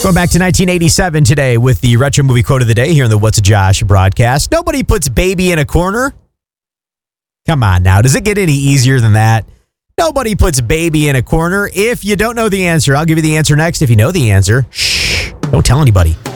Going back to 1987 today with the retro movie quote of the day here in the What's Josh broadcast. Nobody puts baby in a corner. Come on now. Does it get any easier than that? Nobody puts baby in a corner. If you don't know the answer, I'll give you the answer next. If you know the answer, shh, don't tell anybody.